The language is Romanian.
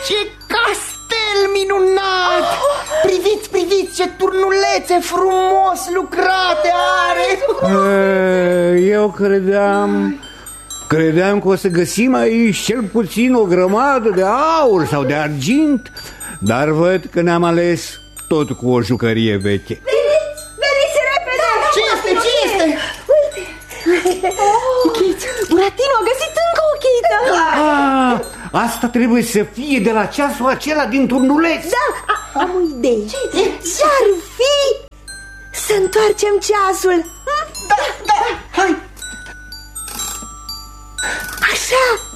Ce castel minunat! Priviți, priviți ce turnulețe frumos lucrate are! Eu credeam că o să găsim aici cel puțin o grămadă de aur sau de argint, dar văd că ne-am ales tot cu o jucărie veche. Veniți repede! Ce este? Uite! Buratino a găsit încă o chită! Asta trebuie să fie de la ceasul acela din turnuleț. Da, am o idee. Ce-ar fi să întoarcem ceasul? Da, hai! Așa!